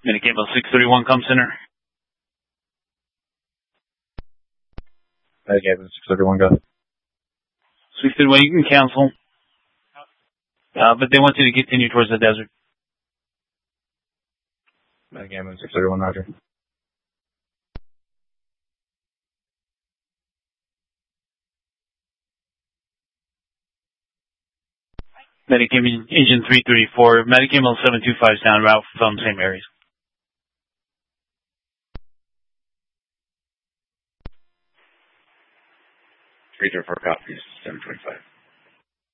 Medicable 631, come center. Medicable 631, go. 631, you can cancel. But they want you to continue towards the desert. Medicable 631, roger. Medicam engine 334, Medicam 725 sound route from St. Mary's. 334 copies, 725.